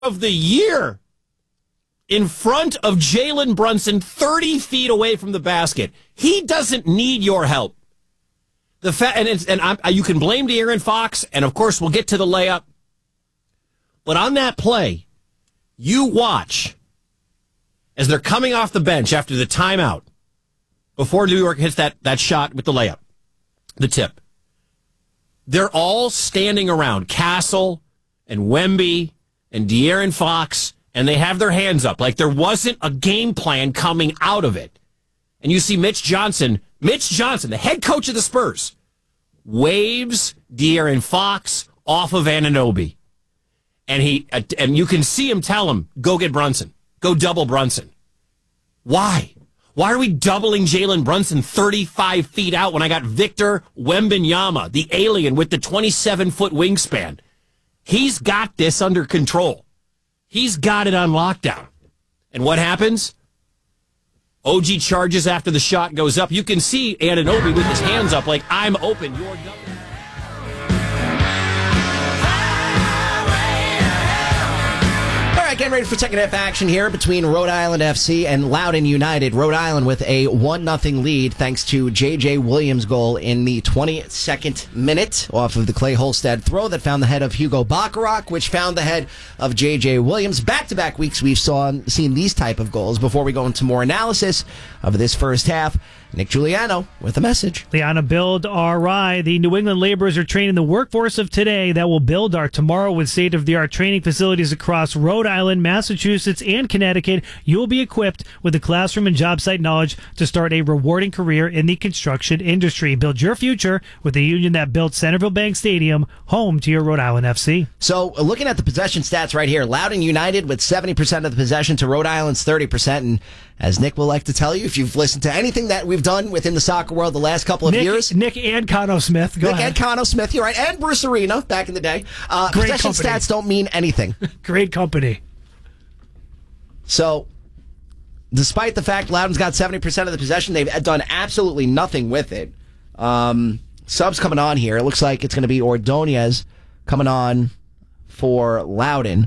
of the year in front of Jalen Brunson 30 feet away from the basket. He doesn't need your help. You can blame De'Aaron Fox, and of course we'll get to the layup. But on that play, you watch as they're coming off the bench after the timeout, before New York hits that shot with the layup, the tip. They're all standing around Castle and Wemby and De'Aaron Fox, and they have their hands up like there wasn't a game plan coming out of it. And you see Mitch Johnson, the head coach of the Spurs, waves De'Aaron Fox off of Anunoby. And you can see him tell him, go get Brunson. Go double Brunson. Why? Why are we doubling Jalen Brunson 35 feet out when I got Victor Wembanyama, the alien with the 27-foot wingspan? He's got this under control. He's got it on lockdown. And what happens? OG charges after the shot goes up. You can see Anunoby with his hands up like, I'm open, you're double. Getting ready for second half action here between Rhode Island FC and Loudoun United. Rhode Island with a 1-0 lead thanks to J.J. Williams' goal in the 22nd minute off of the Clay Holstead throw that found the head of Hugo Bacharach, which found the head of J.J. Williams. Back-to-back weeks we've seen these type of goals. Before we go into more analysis of this first half, Nick Giuliano with a message. Liana Build RI. The New England laborers are training the workforce of today that will build our tomorrow with state-of-the-art training facilities across Rhode Island, Massachusetts, and Connecticut. You will be equipped with the classroom and job site knowledge to start a rewarding career in the construction industry. Build your future with the union that built Centerville Bank Stadium, home to your Rhode Island FC. So, looking at the possession stats right here, Loudoun United with 70% of the possession to Rhode Island's 30%. And as Nick will like to tell you, if you've listened to anything that we've done within the soccer world the last couple of years. Nick and Cano Smith. Go ahead. And Cano Smith, you're right. And Bruce Arena back in the day. Great possession company. Stats don't mean anything. Great company. So, despite the fact Loudoun's got 70% of the possession, they've done absolutely nothing with it. Subs coming on here. It looks like it's going to be Ordonez coming on for Loudoun.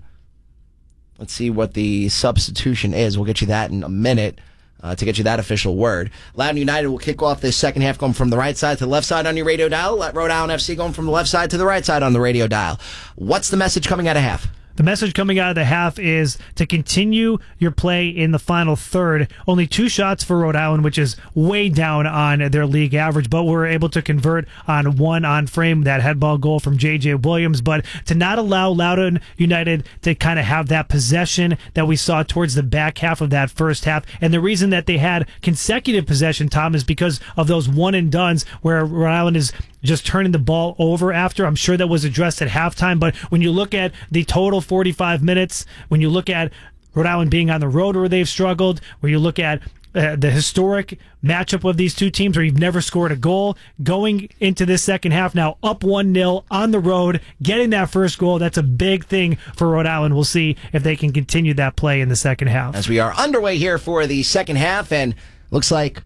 Let's see what the substitution is. We'll get you that in a minute to get you that official word. Loudoun United will kick off this second half going from the right side to the left side on your radio dial. Rhode Island FC going from the left side to the right side on the radio dial. What's the message coming out of half? The message coming out of the half is to continue your play in the final third. Only 2 shots for Rhode Island, which is way down on their league average, but we're able to convert on one on frame, that head ball goal from J.J. Williams. But to not allow Loudoun United to kind of have that possession that we saw towards the back half of that first half. And the reason that they had consecutive possession, Tom, is because of those one and dones where Rhode Island is just turning the ball over after. I'm sure that was addressed at halftime, but when you look at the total 45 minutes, when you look at Rhode Island being on the road where they've struggled, where you look at the historic matchup of these two teams where you've never scored a goal, going into this second half now up 1-0 on the road, getting that first goal, that's a big thing for Rhode Island. We'll see if they can continue that play in the second half. As we are underway here for the second half, and looks like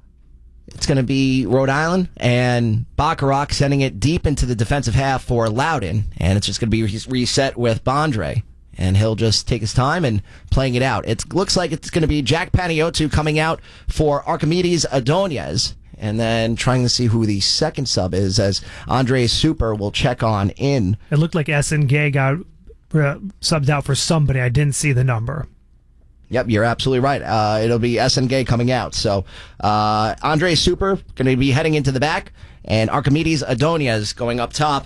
it's going to be Rhode Island and Bacharach sending it deep into the defensive half for Loudoun, and it's just going to be reset with Bondre, and he'll just take his time and playing it out. It looks like it's going to be Jack Paniotu coming out for Archimedes Adonias, and then trying to see who the second sub is, as Andre Super will check on in. It looked like S.N. Gay got subbed out for somebody. I didn't see the number. Yep, you're absolutely right. It'll be S.N. Gay coming out. So Andre Super going to be heading into the back, and Archimedes Adonias going up top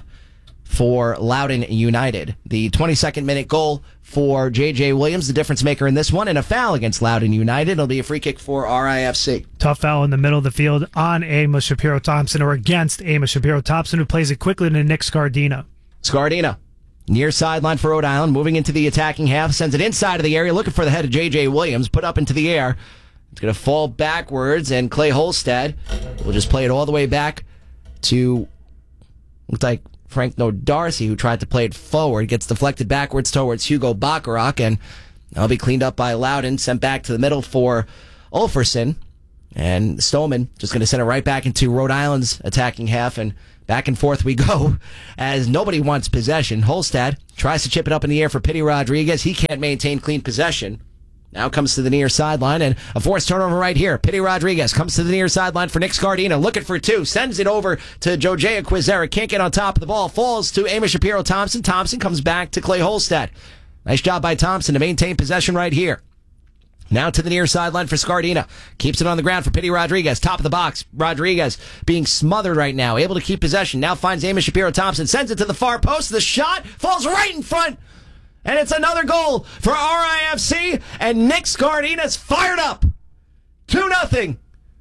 for Loudoun United. The 22nd minute goal for J.J. Williams, the difference maker in this one, and a foul against Loudoun United. It'll be a free kick for RIFC. Tough foul in the middle of the field on Amos Shapiro-Thompson, or against Amos Shapiro-Thompson, who plays it quickly to Nick Scardina. Scardina. Near sideline for Rhode Island, moving into the attacking half, sends it inside of the area, looking for the head of J.J. Williams, put up into the air. It's going to fall backwards, and Clay Holstead will just play it all the way back to, looks like Frank Darcy, who tried to play it forward, gets deflected backwards towards Hugo Bacharach, and that'll be cleaned up by Loudoun, sent back to the middle for Ulferson, and Stoneman just going to send it right back into Rhode Island's attacking half, and Back and forth we go as nobody wants possession. Holstad tries to chip it up in the air for Pity Rodriguez. He can't maintain clean possession. Now comes to the near sideline and a forced turnover right here. Pity Rodriguez comes to the near sideline for Nick Scardina, looking for two, sends it over to Jojea Quizera, can't get on top of the ball, falls to Amos Shapiro-Thompson. Thompson comes back to Clay Holstad. Nice job by Thompson to maintain possession right here. Now to the near sideline for Scardina. Keeps it on the ground for Pity Rodriguez. Top of the box. Rodriguez being smothered right now. Able to keep possession. Now finds Amos Shapiro-Thompson. Sends it to the far post. The shot falls right in front. And it's another goal for RIFC. And Nick Scardina's fired up. 2-0.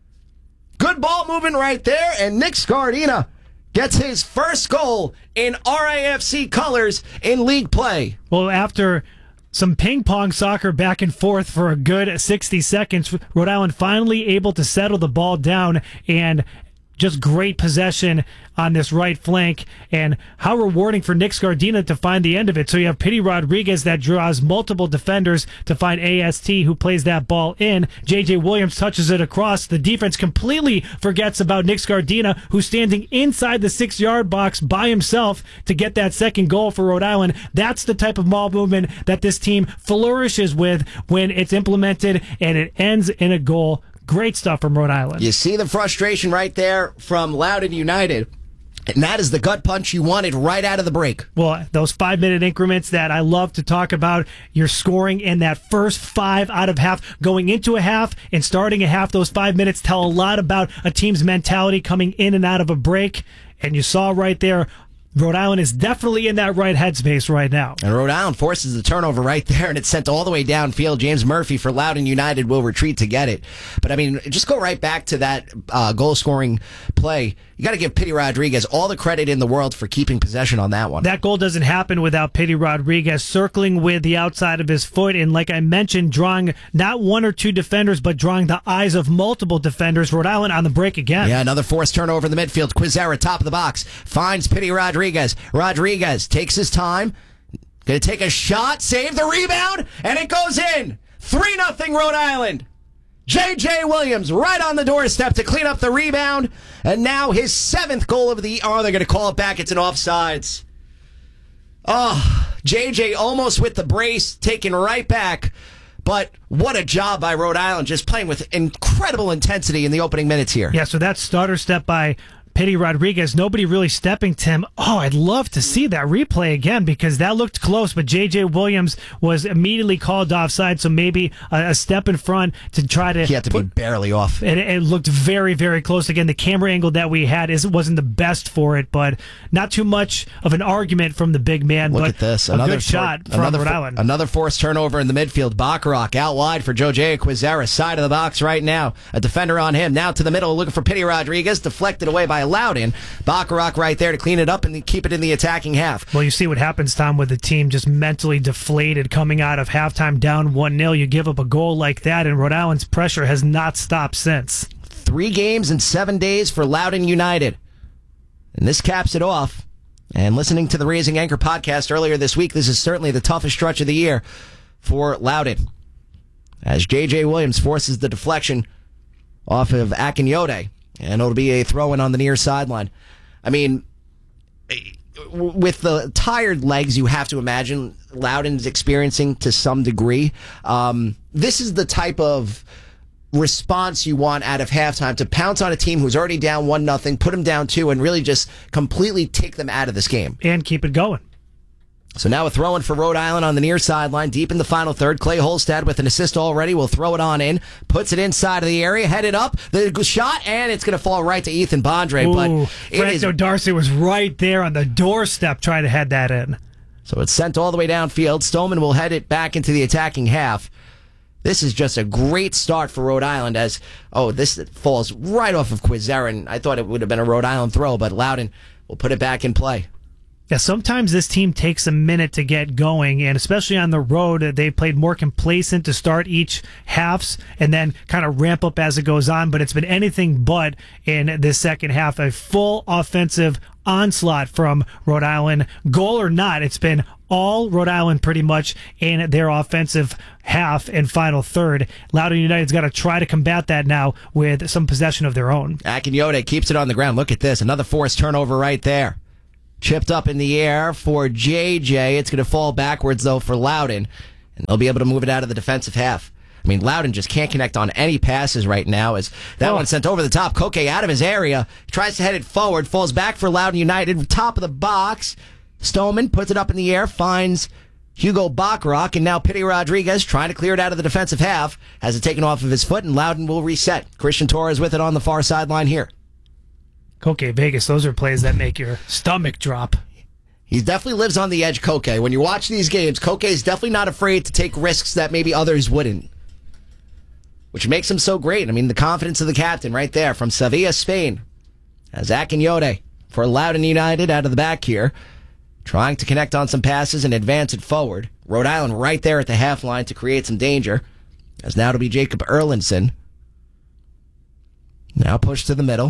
Good ball movement right there. And Nick Scardina gets his first goal in RIFC colors in league play. Well, after some ping pong soccer back and forth for a good 60 seconds, Rhode Island finally able to settle the ball down, and just great possession on this right flank, and how rewarding for Nick Scardina to find the end of it. So you have Pity Rodriguez that draws multiple defenders to find AST, who plays that ball in. JJ Williams touches it across. The defense completely forgets about Nick Scardina, who's standing inside the 6-yard box by himself to get that second goal for Rhode Island. That's the type of ball movement that this team flourishes with when it's implemented, and it ends in a goal. Great stuff from Rhode Island. You see the frustration right there from Loudoun United. And that is the gut punch you wanted right out of the break. Well, those 5-minute increments that I love to talk about, you're scoring in that first 5 out of half, going into a half and starting a half. Those 5 minutes tell a lot about a team's mentality coming in and out of a break. And you saw right there, Rhode Island is definitely in that right headspace right now. And Rhode Island forces the turnover right there, and it's sent all the way downfield. James Murphy for Loudoun United will retreat to get it. But, I mean, just go right back to that goal-scoring play. You got to give Pity Rodriguez all the credit in the world for keeping possession on that one. That goal doesn't happen without Pity Rodriguez circling with the outside of his foot, and like I mentioned, drawing not one or two defenders, but drawing the eyes of multiple defenders. Rhode Island on the break again. Yeah, another forced turnover in the midfield. Quizera, top of the box, finds Pity Rodriguez. Rodriguez takes his time. Going to take a shot, save the rebound, and it goes in. 3-0 Rhode Island. J.J. Williams right on the doorstep to clean up the rebound. And now his 7th goal of the year. Oh, they're going to call it back. It's an offsides. Oh, J.J. almost with the brace, taken right back. But what a job by Rhode Island, just playing with incredible intensity in the opening minutes here. Yeah, so that stutter step by Pity Rodriguez, nobody really stepping to him. Oh, I'd love to see that replay again because that looked close, but J.J. Williams was immediately called offside, so maybe a step in front to try to... He had to be barely off. It looked very, very close. Again, the camera angle that we had wasn't the best for it, but not too much of an argument from the big man. Look but at this. Another good shot from Rhode Island. Another forced turnover in the midfield. Bacharach out wide for Jojea Quizera. Side of the box right now. A defender on him. Now to the middle looking for Pity Rodriguez. Deflected away by Loudoun. Bacharach right there to clean it up and keep it in the attacking half. Well, you see what happens, Tom, with the team just mentally deflated coming out of halftime down 1-0. You give up a goal like that, and Rhode Island's pressure has not stopped since. 3 games in 7 days for Loudoun United. And this caps it off. And listening to the Raising Anchor podcast earlier this week, this is certainly the toughest stretch of the year for Loudoun. As J.J. Williams forces the deflection off of Akinyode. And it'll be a throw-in on the near sideline. I mean, with the tired legs you have to imagine Loudoun's experiencing to some degree, this is the type of response you want out of halftime, to pounce on a team who's already down 1-0, put them down 2, and really just completely take them out of this game. And keep it going. So now a throw-in for Rhode Island on the near sideline, deep in the final third. Clay Holstad with an assist already will throw it on in, puts it inside of the area, headed up, the shot, and it's going to fall right to Ethan Bondre. But Franco Darcy was right there on the doorstep trying to head that in. So it's sent all the way downfield. Stoneman will head it back into the attacking half. This is just a great start for Rhode Island as, this falls right off of Quizera, and I thought it would have been a Rhode Island throw, but Loudoun will put it back in play. Yeah, sometimes this team takes a minute to get going, and especially on the road, they played more complacent to start each halves and then kind of ramp up as it goes on, but it's been anything but in this second half. A full offensive onslaught from Rhode Island. Goal or not, it's been all Rhode Island pretty much in their offensive half and final third. Loudoun United's got to try to combat that now with some possession of their own. Akinyote keeps it on the ground. Look at this. Another forced turnover right there. Chipped up in the air for JJ. It's going to fall backwards, though, for Loudoun, and they'll be able to move it out of the defensive half. I mean, Loudoun just can't connect on any passes right now as that one sent over the top. Koke out of his area. Tries to head it forward. Falls back for Loudoun United. Top of the box. Stoneman puts it up in the air. Finds Hugo Bacharach. And now Pity Rodriguez trying to clear it out of the defensive half. Has it taken off of his foot, and Loudoun will reset. Christian Torres with it on the far sideline here. Koke Vegas, those are plays that make your stomach drop. He definitely lives on the edge, Koke. When you watch these games, Koke is definitely not afraid to take risks that maybe others wouldn't, which makes him so great. I mean, the confidence of the captain right there from Sevilla, Spain. As Akinyote for Loudoun United out of the back here, trying to connect on some passes and advance it forward. Rhode Island right there at the half line to create some danger. As now to be Jacob Erlinson. Now pushed to the middle.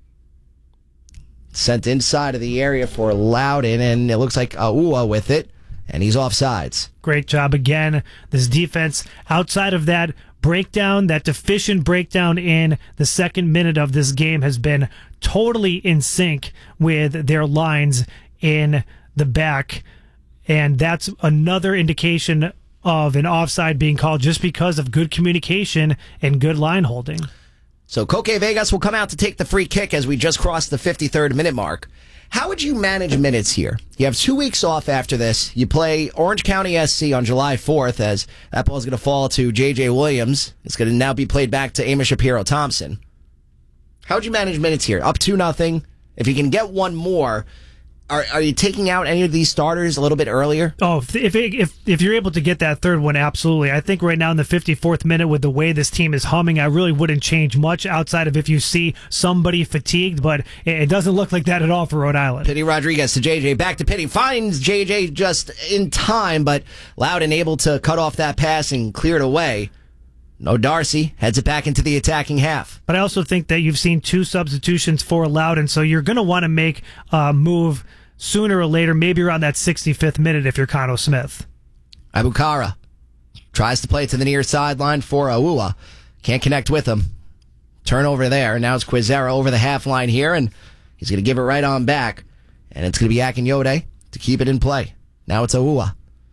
Sent inside of the area for Loudoun, and it looks like Aua with it, and he's offsides. Great job again. This defense, outside of that breakdown, that deficient breakdown in the second minute of this game, has been totally in sync with their lines in the back, and that's another indication of an offside being called just because of good communication and good line holding. So Koke Vegas will come out to take the free kick as we just crossed the 53rd minute mark. How would you manage minutes here? You have 2 weeks off after this. You play Orange County SC on July 4th as that ball is going to fall to J.J. Williams. It's going to now be played back to Amos Shapiro-Thompson. How would you manage minutes here? Up 2-0. If you can get one more, are you taking out any of these starters a little bit earlier? Oh, if you're able to get that third one, absolutely. I think right now in the 54th minute, with the way this team is humming, I really wouldn't change much outside of if you see somebody fatigued, but it doesn't look like that at all for Rhode Island. Pity Rodriguez to JJ, back to Pity, finds JJ just in time, but Loudoun able to cut off that pass and clear it away. No Darcy heads it back into the attacking half. But I also think that you've seen 2 substitutions for Loudoun, so you're going to want to make a move sooner or later, maybe around that 65th minute if you're Cano Smith. Abukara tries to play it to the near sideline for Aua. Can't connect with him. Turnover there. Now it's Quizera over the half line here, and he's going to give it right on back. And it's going to be Akinyote to keep it in play. Now it's Aua.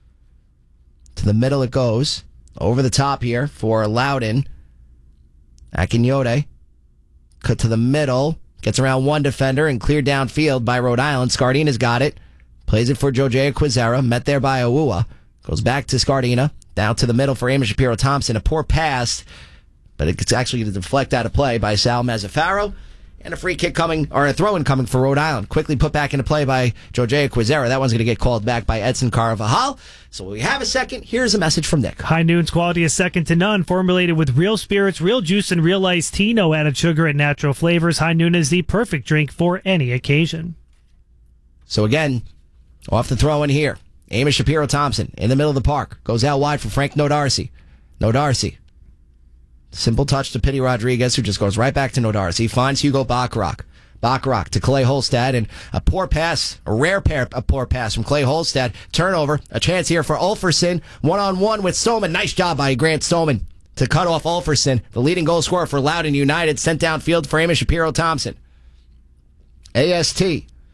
To the middle it goes. Over the top here for Loudoun. Akinyote. Cut to the middle. Gets around one defender and cleared downfield by Rhode Island. Scardina's got it. Plays it for Jojea Quizera. Met there by Aua. Goes back to Scardina. Down to the middle for Amos Shapiro-Thompson. A poor pass, but it's actually going to deflect out of play by Sal Mazzaferro. And a free kick coming, or a throw-in coming for Rhode Island. Quickly put back into play by Jojea Quizera. That one's going to get called back by Edson Carvajal. So we have a second. Here's a message from Nick. High Noon's quality is second to none. Formulated with real spirits, real juice, and real iced tea. No added sugar and natural flavors. High Noon is the perfect drink for any occasion. So again, off the throw-in here. Amos Shapiro-Thompson in the middle of the park. Goes out wide for Frank Nodarcy. Nodarcy. Simple touch to Pity Rodriguez, who just goes right back to Nodarcy. Finds Hugo Bacharach. Bacharach to Clay Holstad, and a poor pass, a poor pass from Clay Holstad. Turnover, a chance here for Ulferson. One-on-one with Stoneman. Nice job by Grant Stoneman to cut off Ulferson, the leading goal scorer for Loudoun United. Sent downfield for Amos Shapiro-Thompson. AST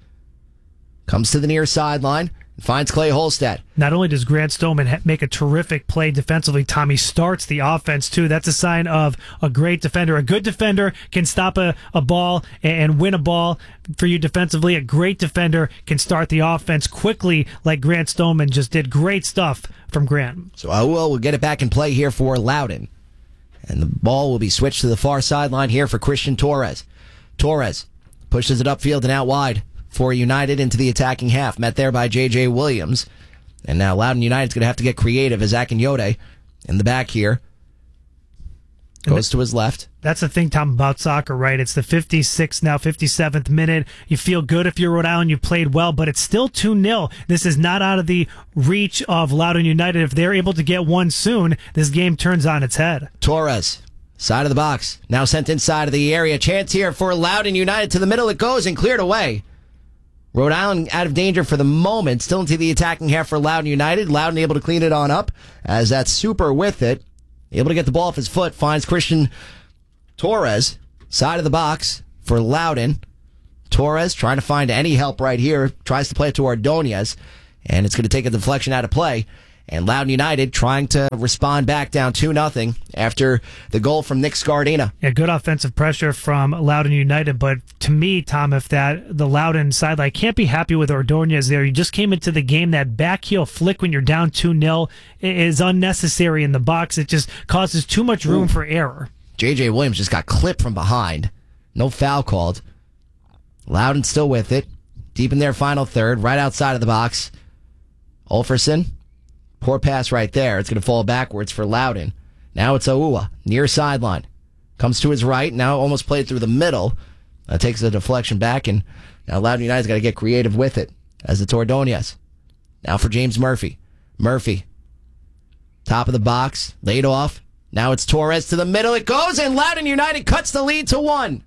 comes to the near sideline. Finds Clay Holstad. Not only does Grant Stoneman make a terrific play defensively, Tommy starts the offense too. That's a sign of a great defender. A good defender can stop a ball and win a ball for you defensively. A great defender can start the offense quickly like Grant Stoneman just did. Great stuff from Grant. So Aua will get it back in play here for Loudoun. And the ball will be switched to the far sideline here for Christian Torres. Torres pushes it upfield and out wide for United into the attacking half. Met there by J.J. Williams. And now Loudoun United's going to have to get creative as Akinyote in the back here. Goes to his left. That's the thing, Tom, about soccer, right? It's the 56th, now 57th minute. You feel good if you're Rhode Island. You played well, but it's still 2-0. This is not out of the reach of Loudoun United. If they're able to get one soon, this game turns on its head. Torres, side of the box, now sent inside of the area. Chance here for Loudoun United. To the middle it goes and cleared away. Rhode Island out of danger for the moment. Still into the attacking half for Loudoun United. Loudoun able to clean it on up as that's Super with it. Able to get the ball off his foot. Finds Christian Torres. Side of the box for Loudoun. Torres trying to find any help right here. Tries to play it to Ordonez. And it's going to take a deflection out of play. And Loudoun United trying to respond back down 2-0 after the goal from Nick Scardina. Yeah, good offensive pressure from Loudoun United. But to me, Tom, if the Loudoun sideline can't be happy with Ordonez there, you just came into the game. That back heel flick when you're down 2-0 is unnecessary in the box. It just causes too much room for error. J.J. Williams just got clipped from behind. No foul called. Loudoun still with it. Deep in their final third, right outside of the box. Ulferson. Poor pass right there. It's going to fall backwards for Loudoun. Now it's Aua, near sideline. Comes to his right. Now almost played through the middle. Takes the deflection back, and now Loudoun United's got to get creative with it, as it's Ordonez. Now for James Murphy. Murphy. Top of the box. Laid off. Now it's Torres to the middle. It goes, and Loudoun United cuts the lead to 1.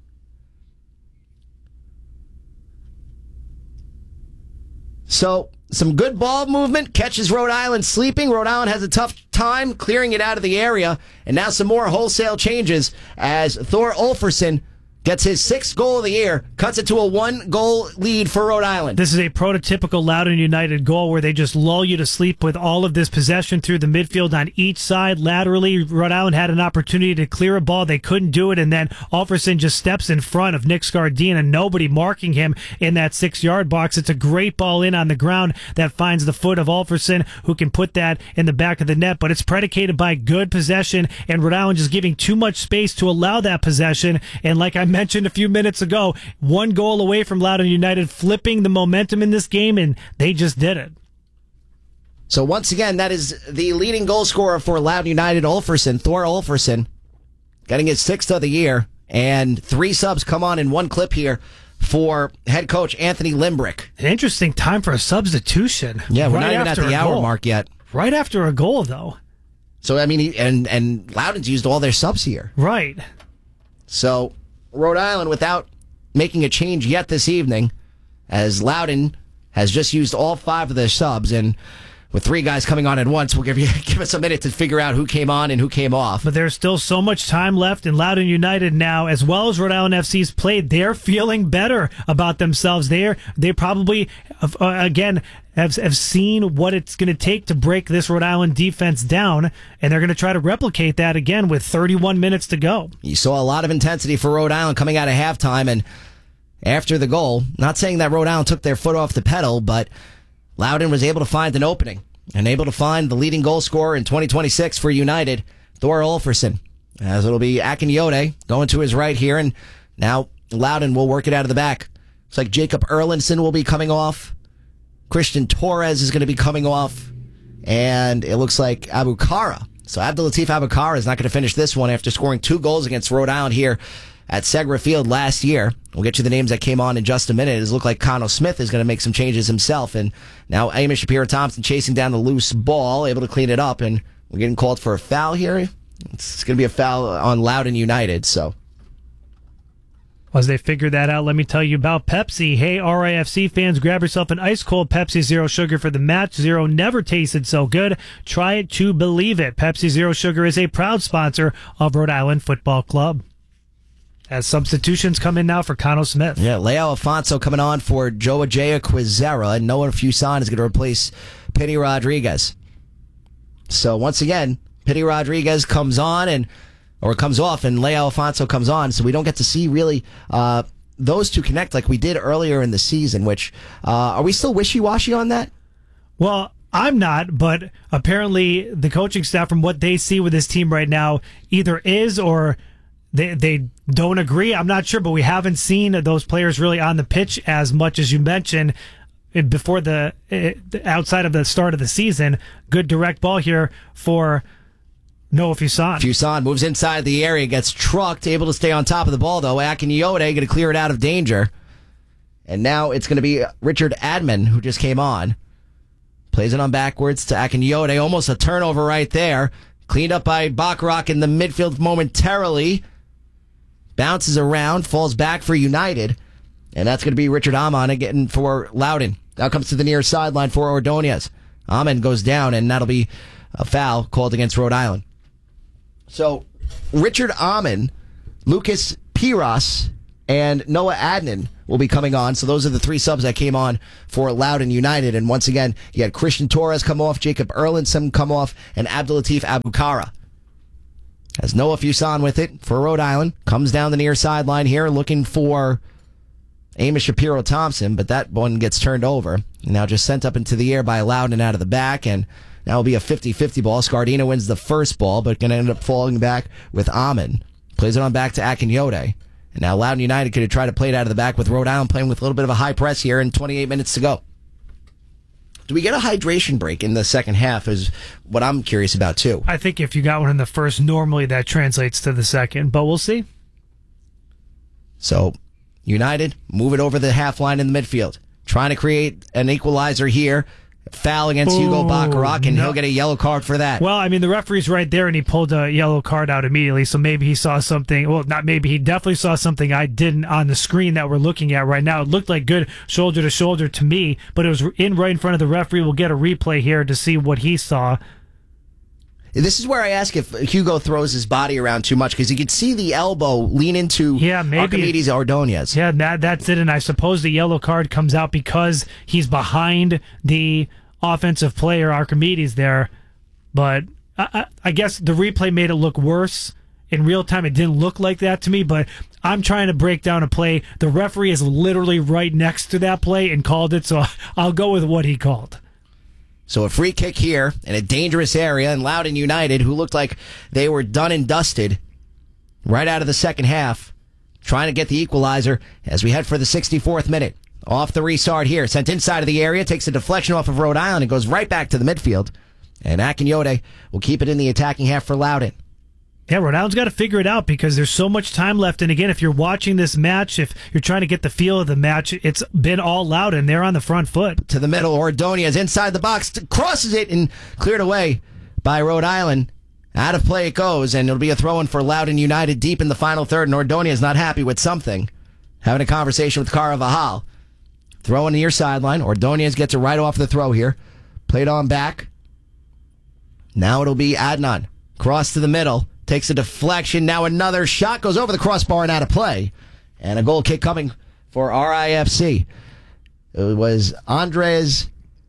So, some good ball movement, catches Rhode Island sleeping. Rhode Island has a tough time clearing it out of the area. And now some more wholesale changes as Thor Ulferson gets his 6th goal of the year, cuts it to a 1-goal lead for Rhode Island. This is a prototypical Loudoun United goal where they just lull you to sleep with all of this possession through the midfield on each side. Laterally, Rhode Island had an opportunity to clear a ball. They couldn't do it, and then Ulferson just steps in front of Nick Scardina and nobody marking him in that 6-yard box. It's a great ball in on the ground that finds the foot of Ulferson, who can put that in the back of the net, but it's predicated by good possession, and Rhode Island just giving too much space to allow that possession. And like I mentioned a few minutes ago, 1 goal away from Loudoun United flipping the momentum in this game, and they just did it. So once again, that is the leading goal scorer for Loudoun United, Ulferson, Thor Ulferson, getting his 6th of the year, and 3 subs come on in one clip here for head coach Anthony Limbrick. An interesting time for a substitution. Yeah, we're not even at the hour mark yet. Right after a goal, though. So, I mean, and Loudoun's used all their subs here. Right. So, Rhode Island, without making a change yet this evening, as Loudoun has just used all 5 of their subs, and with 3 guys coming on at once, we'll give us a minute to figure out who came on and who came off. But there's still so much time left, and Loudoun United now, as well as Rhode Island FC's played, they're feeling better about themselves. They probably, again, have seen what it's going to take to break this Rhode Island defense down, and they're going to try to replicate that again with 31 minutes to go. You saw a lot of intensity for Rhode Island coming out of halftime, and after the goal, not saying that Rhode Island took their foot off the pedal, but Loudoun was able to find an opening and able to find the leading goal scorer in 2026 for United, Thor Ulferson, as it'll be Akinyode going to his right here, and now Loudoun will work it out of the back. Looks like Jacob Erlinson will be coming off. Christian Torres is going to be coming off, and it looks like Abukara. So Abdulatif Abukara is not going to finish this one after scoring 2 goals against Rhode Island here at Segra Field last year. We'll get you the names that came on in just a minute. It looks like Connell Smith is going to make some changes himself, and now Amos Shapiro-Thompson chasing down the loose ball, able to clean it up, and we're getting called for a foul here. It's going to be a foul on Loudoun United, so... As they figure that out, let me tell you about Pepsi. Hey, RIFC fans, grab yourself an ice-cold Pepsi Zero Sugar for the match. Zero never tasted so good. Try it to believe it. Pepsi Zero Sugar is a proud sponsor of Rhode Island Football Club. As substitutions come in now for Connell Smith. Yeah, Leo Alfonso coming on for Joe Ajaya Quizera, and Noah Fuson is going to replace Penny Rodriguez. So once again, Penny Rodriguez comes on or comes off, and Leo Alfonso comes on, so we don't get to see really those two connect like we did earlier in the season, which, are we still wishy-washy on that? Well, I'm not, but apparently the coaching staff, from what they see with this team right now, either is or they don't agree. I'm not sure, but we haven't seen those players really on the pitch as much as you mentioned before outside of the start of the season. Good direct ball here for Noah Fuson. Fuson moves inside the area, gets trucked, able to stay on top of the ball, though. Akinyode going to clear it out of danger. And now it's going to be Richard Adman, who just came on. Plays it on backwards to Akinyode. Almost a turnover right there. Cleaned up by Bacharach in the midfield momentarily. Bounces around, falls back for United. And that's going to be Richard Amon again for Loudoun. Now comes to the near sideline for Ordonez. Amon goes down, and that'll be a foul called against Rhode Island. So, Richard Amon, Lucas Piras, and Noah Adnan will be coming on. So those are the three subs that came on for Loudoun United. And once again, you had Christian Torres come off, Jacob Erlandson come off, and Abdulatif Abukara. Has Noah Fuson with it for Rhode Island. Comes down the near sideline here looking for Amos Shapiro-Thompson, but that one gets turned over. Now just sent up into the air by Loudoun out of the back, and now will be a 50-50 ball. Scardina wins the first ball, but going to end up falling back with Amon. Plays it on back to Akinyode. And now Loudoun United could have tried to play it out of the back with Rhode Island playing with a little bit of a high press here and 28 minutes to go. Do we get a hydration break in the second half is what I'm curious about, too. I think if you got one in the first, normally that translates to the second, but we'll see. So, United move it over the half line in the midfield. Trying to create an equalizer here. Foul against Hugo Bacharach, and he'll get a yellow card for that. Well, I mean, the referee's right there, and he pulled a yellow card out immediately, so maybe he saw something. Well, not maybe. He definitely saw something I didn't on the screen that we're looking at right now. It looked like good shoulder to shoulder to me, but it was right in front of the referee. We'll get a replay here to see what he saw. This is where I ask if Hugo throws his body around too much, because you could see the elbow lean into Archimedes Ordonez. Yeah, that's it, and I suppose the yellow card comes out because he's behind the offensive player, Archimedes, there. But I guess the replay made it look worse. In real time, it didn't look like that to me, but I'm trying to break down a play. The referee is literally right next to that play and called it, so I'll go with what he called. So a free kick here in a dangerous area, and Loudoun United, who looked like they were done and dusted right out of the second half, trying to get the equalizer as we head for the 64th minute. Off the restart here, sent inside of the area, takes a deflection off of Rhode Island and goes right back to the midfield. And Akinyode will keep it in the attacking half for Loudoun. Yeah, Rhode Island's got to figure it out because there's so much time left. And again, if you're watching this match, if you're trying to get the feel of the match, it's been all Loudoun. They're on the front foot. To the middle, Ordonez inside the box, crosses it and cleared away by Rhode Island. Out of play it goes, and it'll be a throw-in for Loudoun United deep in the final third. And Ordonez not happy with something. Having a conversation with Caravajal. Throw in the near sideline. Ordonez gets it right off the throw here. Played on back. Now it'll be Adnan. Cross to the middle. Takes a deflection. Now another shot goes over the crossbar and out of play. And a goal kick coming for RIFC. It was Andres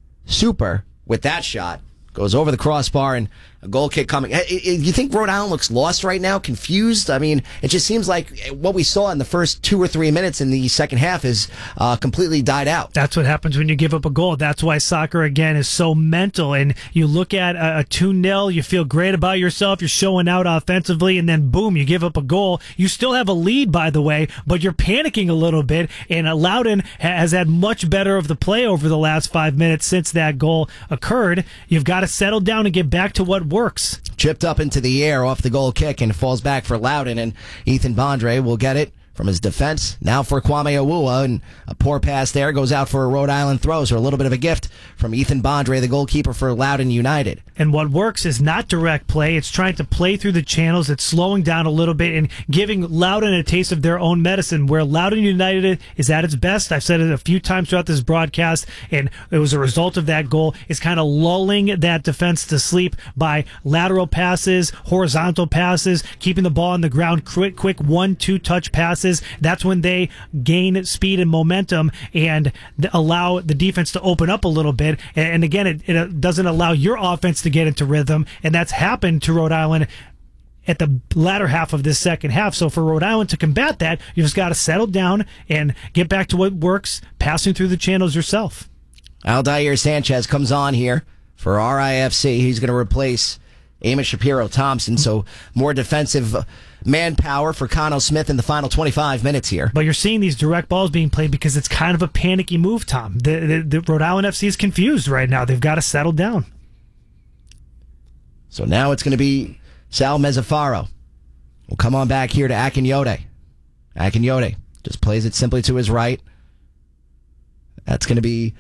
Super with that shot. Goes over the crossbar and a goal kick coming. You think Rhode Island looks lost right now, confused? I mean, it just seems like what we saw in the first 2 or 3 minutes in the second half is completely died out. That's what happens when you give up a goal. That's why soccer, again, is so mental. And you look at a 2-0, you feel great about yourself, you're showing out offensively, and then boom, you give up a goal. You still have a lead, by the way, but you're panicking a little bit. And Loudoun has had much better of the play over the last 5 minutes since that goal occurred. You've got to settle down and get back to what works. Chipped up into the air off the goal kick and falls back for Loudoun, and Ethan Bondre will get it from his defense. Now for Kwame Awuwa, and a poor pass there goes out for a Rhode Island throw, so a little bit of a gift from Ethan Bondre, the goalkeeper for Loudoun United. And what works is not direct play. It's trying to play through the channels. It's slowing down a little bit and giving Loudoun a taste of their own medicine, where Loudoun United is at its best. I've said it a few times throughout this broadcast, and it was a result of that goal, is kind of lulling that defense to sleep by lateral passes, horizontal passes, keeping the ball on the ground, quick 1-2 touch passes. That's when they gain speed and momentum and allow the defense to open up a little bit. And again, it doesn't allow your offense to get into rhythm, and that's happened to Rhode Island at the latter half of this second half. So for Rhode Island to combat that, you just got to settle down and get back to what works, passing through the channels yourself. Aldair Sanchez comes on here for RIFC. He's going to replace Amos Shapiro-Thompson, so more defensive manpower for Connell Smith in the final 25 minutes here. But you're seeing these direct balls being played because it's kind of a panicky move, Tom. The Rhode Island FC is confused right now. They've got to settle down. So now it's going to be Sal Mezzafaro will come on back here to Akinyode. Akinyode just plays it simply to his right. That's going to be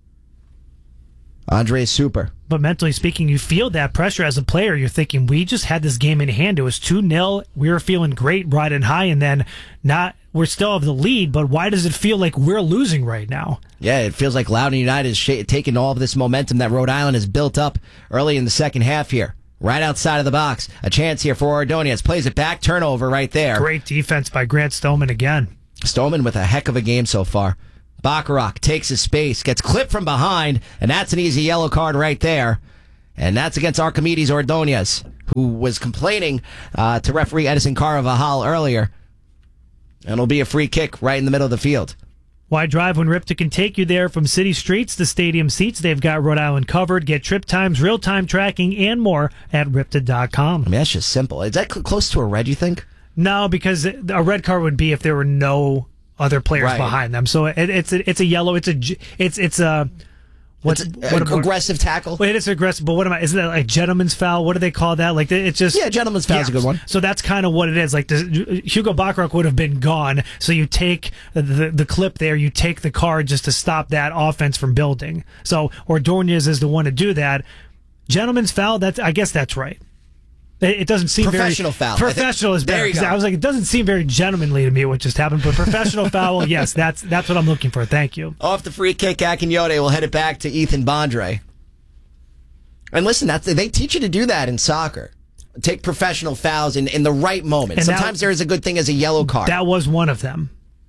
Andre Super. But mentally speaking, you feel that pressure as a player. You're thinking, we just had this game in hand. It was 2-0. We were feeling great, riding high, and then we're still have the lead, but why does it feel like we're losing right now? Yeah, it feels like Loudoun United is taking all of this momentum that Rhode Island has built up early in the second half here. Right outside of the box. A chance here for Ordonez. Plays it back. Turnover right there. Great defense by Grant Stoneman again. Stoneman with a heck of a game so far. Bacharach takes his space, gets clipped from behind, and that's an easy yellow card right there. And that's against Archimedes Ordonez, who was complaining to referee Edison Carvajal earlier. And it'll be a free kick right in the middle of the field. Why drive when Ripta can take you there from city streets to stadium seats? They've got Rhode Island covered. Get trip times, real-time tracking, and more at Ripta.com. I mean, that's just simple. Is that close to a red, you think? No, because a red card would be if there were no other players behind them. So it's a yellow. It's a aggressive tackle. Wait, it's aggressive. But what am I? Isn't that like gentleman's foul? What do they call that? Like it's just gentleman's foul is a good one. So that's kind of what it is. Like Hugo Bacharach would have been gone. So you take the clip there. You take the card just to stop that offense from building. So Ordonez is the one to do that. Gentleman's foul. I guess that's right. It doesn't seem professional foul. Professional is better. I was like, it doesn't seem very gentlemanly to me what just happened. But professional foul, yes, that's what I'm looking for. Thank you. Off the free kick, Akinyode will head it back to Ethan Bondre. And listen, they teach you to do that in soccer. Take professional fouls in the right moment. And sometimes there is a good thing as a yellow card. That was one of them.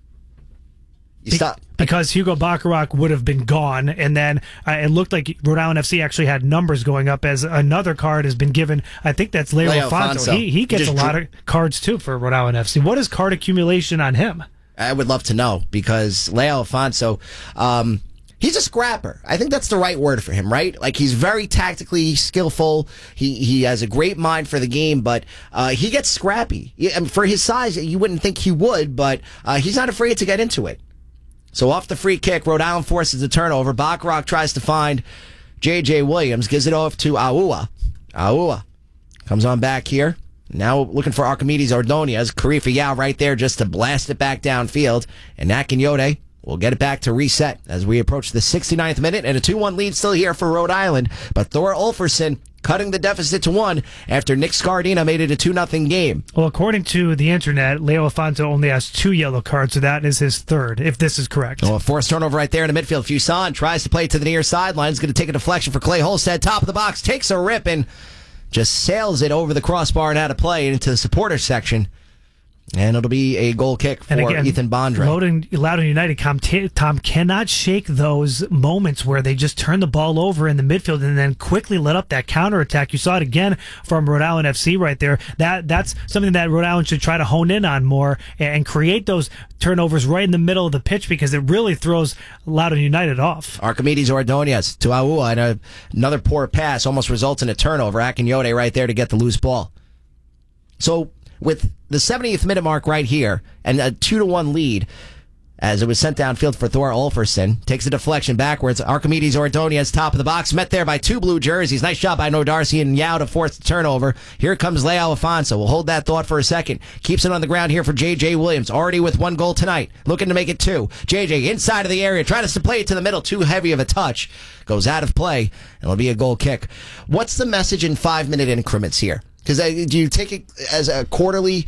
Because Hugo Bacharach would have been gone, and then it looked like Rhode Island FC actually had numbers going up as another card has been given. I think that's Leo Alfonso. He gets a lot of cards, too, for Rhode Island FC. What is card accumulation on him? I would love to know, because Leo Alfonso, he's a scrapper. I think that's the right word for him, right? Like, he's very tactically skillful. He has a great mind for the game, but he gets scrappy. For his size, you wouldn't think he would, but he's not afraid to get into it. So off the free kick, Rhode Island forces the turnover. Bacharach tries to find J.J. Williams, gives it off to Aua. Aua comes on back here. Now looking for Archimedes Ordonez. Karifa Yao right there just to blast it back downfield. And Akinyode will get it back to reset as we approach the 69th minute. And a 2-1 lead still here for Rhode Island. But Thor Ulferson cutting the deficit to 1 after Nick Scardina made it a 2-0 game. Well, according to the internet, Leo Alfonso only has 2 yellow cards, so that is his third, if this is correct. Oh, a forced turnover right there in the midfield. Fuson tries to play it to the near sideline. He's going to take a deflection for Clay Holstead. Top of the box, takes a rip and just sails it over the crossbar and out of play into the supporter section. And it'll be a goal kick for Ethan Bondre. Loudoun United, Tom cannot shake those moments where they just turn the ball over in the midfield and then quickly let up that counterattack. You saw it again from Rhode Island FC right there. That's something that Rhode Island should try to hone in on more and create those turnovers right in the middle of the pitch, because it really throws Loudoun United off. Archimedes Ordonez to Aua, and another poor pass almost results in a turnover. Akinyode right there to get the loose ball. So with the 70th minute mark right here and a 2-1 lead as it was sent downfield for Thor Ulferson, takes a deflection backwards. Archimedes Ordonez, top of the box, met there by 2 blue jerseys. Nice shot by No Darcy and Yao to force the turnover. Here comes Leo Alfonso. We'll hold that thought for a second. Keeps it on the ground here for J.J. Williams, already with 1 goal tonight, looking to make it 2. J.J. inside of the area, trying to play it to the middle, too heavy of a touch. Goes out of play, and it'll be a goal kick. What's the message in 5-minute increments here? Because do you take it as a quarterly,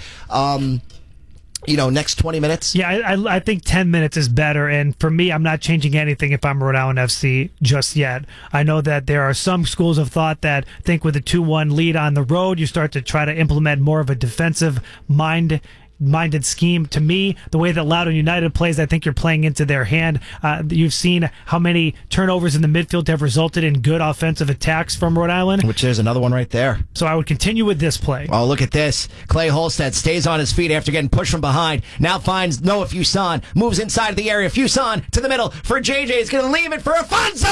next 20 minutes? Yeah, I think 10 minutes is better. And for me, I'm not changing anything if I'm Rhode Island FC just yet. I know that there are some schools of thought that think with a 2-1 lead on the road, you start to try to implement more of a defensive minded scheme. To me, the way that Loudoun United plays, I think you're playing into their hand. You've seen how many turnovers in the midfield have resulted in good offensive attacks from Rhode Island. Which there's another one right there. So I would continue with this play. Oh, look at this. Clay Holstead stays on his feet after getting pushed from behind. Now finds Noah Fuson. Moves inside of the area. Fuson to the middle for JJ. He's going to leave it for Alfonso!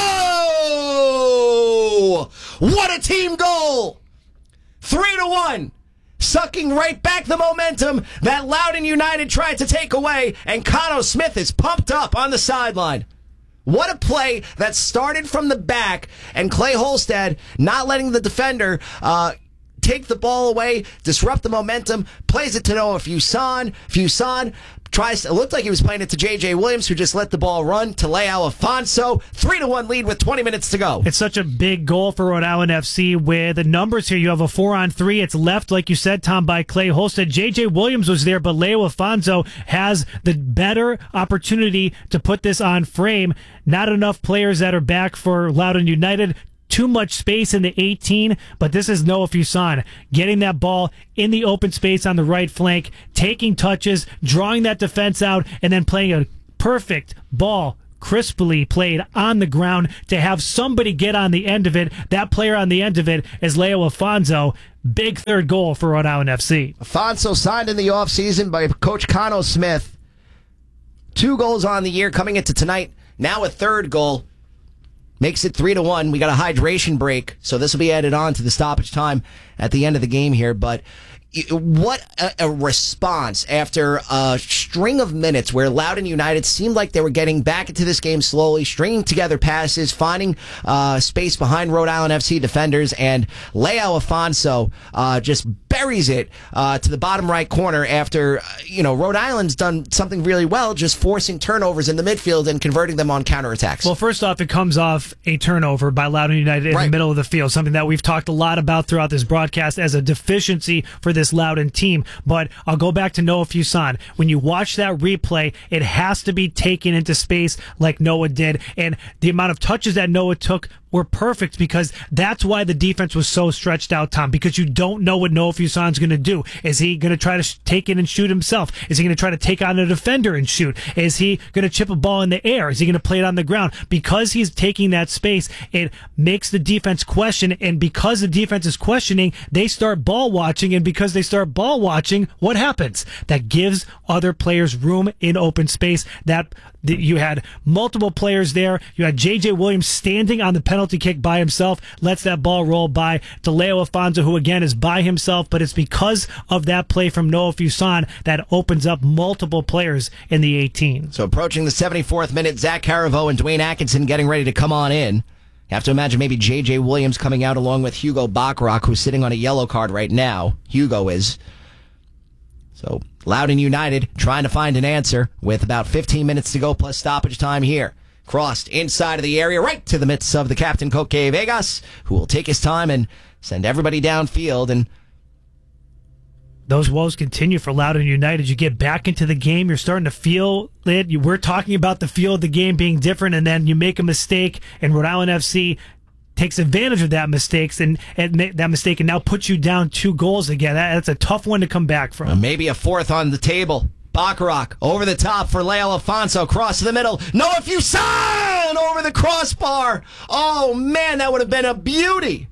What a team goal! 3-1. Sucking right back the momentum that Loudoun United tried to take away, and Cano Smith is pumped up on the sideline. What a play that started from the back, and Clay Holstead not letting the defender take the ball away, disrupt the momentum, plays it to Noah Fuson. Fuson it looked like he was playing it to J.J. Williams, who just let the ball run to Leo Afonso. 3-1 lead with 20 minutes to go. It's such a big goal for Rhode Island FC with the numbers here. You have a 4-on-3. It's left, like you said, Tom, by Clay Holstead. J.J. Williams was there, but Leo Afonso has the better opportunity to put this on frame. Not enough players that are back for Loudoun United. Too much space in the 18, but this is Noah Fuson getting that ball in the open space on the right flank, taking touches, drawing that defense out, and then playing a perfect ball, crisply played on the ground to have somebody get on the end of it. That player on the end of it is Leo Afonso. Big third goal for Rhode Island FC. Afonso signed in the offseason by Coach Cano Smith. 2 goals on the year coming into tonight. Now a third goal. Makes it 3-1. We got a hydration break, so this will be added on to the stoppage time at the end of the game here. But what a response after a string of minutes where Loudoun United seemed like they were getting back into this game slowly, stringing together passes, finding space behind Rhode Island FC defenders, and Leo Afonso just buries it to the bottom right corner after, Rhode Island's done something really well, just forcing turnovers in the midfield and converting them on counterattacks. Well, first off, it comes off a turnover by Loudoun United in the middle of the field, something that we've talked a lot about throughout this broadcast as a deficiency for this Loudoun team. But I'll go back to Noah Fuson. When you watch that replay, it has to be taken into space like Noah did, and the amount of touches that Noah took were perfect because that's why the defense was so stretched out, Tom, because you don't know what Noah Fuson's going to do. Is he going to try to take it and shoot himself? Is he going to try to take on a defender and shoot? Is he going to chip a ball in the air? Is he going to play it on the ground? Because he's taking that space, it makes the defense question, and because the defense is questioning, they start ball watching, and because they start ball watching, what happens? That gives other players room in open space. That you had multiple players there. You had J.J. Williams standing on the penalty kick by himself, lets that ball roll by to Leo Afonso, who again is by himself, but it's because of that play from Noah Fuson that opens up multiple players in the 18. So approaching the 74th minute, Zach Caravo and Dwayne Atkinson getting ready to come on in. You have to imagine maybe J.J. Williams coming out along with Hugo Bacharach, who's sitting on a yellow card right now. Hugo is. So Loudoun United trying to find an answer with about 15 minutes to go plus stoppage time here. Crossed inside of the area right to the midst of the captain, Koke Vegas, who will take his time and send everybody downfield. And those woes continue for Loudoun United. You get back into the game, you're starting to feel it. We're talking about the feel of the game being different, and then you make a mistake, and Rhode Island FC takes advantage of that mistake and now puts you down 2 goals again. That's a tough one to come back from. Maybe a fourth on the table. Bacharach over the top for Leo Afonso. Cross to the middle. Noah Fuson over the crossbar. Oh, man, that would have been a beauty.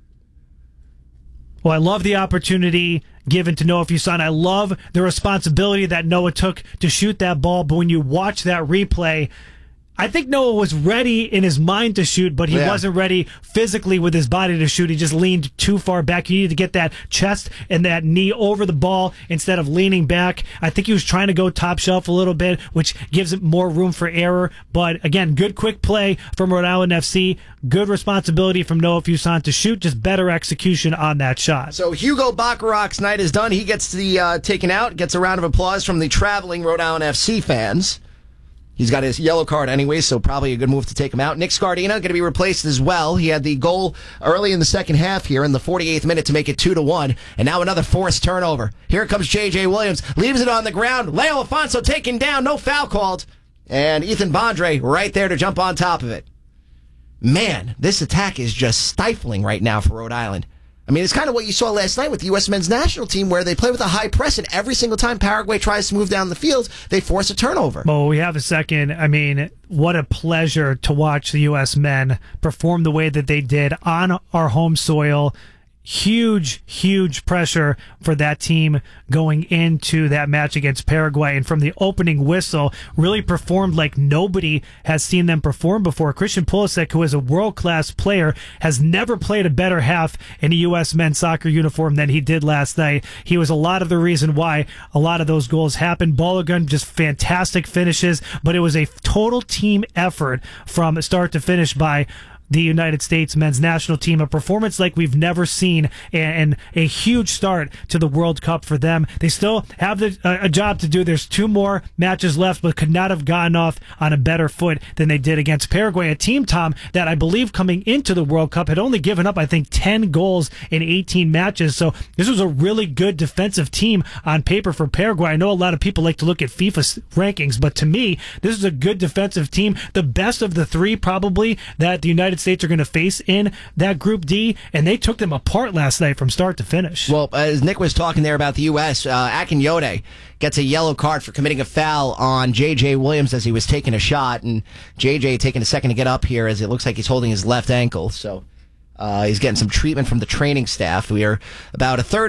Well, I love the opportunity given to Noah Fuson. I love the responsibility that Noah took to shoot that ball. But when you watch that replay, I think Noah was ready in his mind to shoot, but he wasn't ready physically with his body to shoot. He just leaned too far back. You need to get that chest and that knee over the ball instead of leaning back. I think he was trying to go top shelf a little bit, which gives it more room for error. But again, good quick play from Rhode Island FC. Good responsibility from Noah Fuson to shoot, just better execution on that shot. So Hugo Bacharach's night is done. He gets the taken out, gets a round of applause from the traveling Rhode Island FC fans. He's got his yellow card anyway, so probably a good move to take him out. Nick Scardina going to be replaced as well. He had the goal early in the second half here in the 48th minute to make it 2-1, and now another forced turnover. Here comes J.J. Williams, leaves it on the ground. Leo Afonso taken down, no foul called, and Ethan Bondre right there to jump on top of it. Man, this attack is just stifling right now for Rhode Island. I mean, it's kind of what you saw last night with the U.S. men's national team, where they play with a high press, and every single time Paraguay tries to move down the field, they force a turnover. Well, we have a second. I mean, what a pleasure to watch the U.S. men perform the way that they did on our home soil. Huge, huge pressure for that team going into that match against Paraguay. And from the opening whistle, really performed like nobody has seen them perform before. Christian Pulisic, who is a world-class player, has never played a better half in a U.S. men's soccer uniform than he did last night. He was a lot of the reason why a lot of those goals happened. Balogun, just fantastic finishes, but it was a total team effort from start to finish by the United States men's national team. A performance like we've never seen, and a huge start to the World Cup for them. They still have a job to do. There's 2 more matches left, but could not have gotten off on a better foot than they did against Paraguay, a team, Tom, that I believe coming into the World Cup had only given up, I think, 10 goals in 18 matches. So this was a really good defensive team on paper for Paraguay. I know a lot of people like to look at FIFA rankings, but to me, this is a good defensive team. The best of the 3 probably that the United States are going to face in that Group D, and they took them apart last night from start to finish. Well, as Nick was talking there about the U.S., Akinyode gets a yellow card for committing a foul on J.J. Williams as he was taking a shot, and J.J. taking a second to get up here as it looks like he's holding his left ankle, so he's getting some treatment from the training staff. We are about a third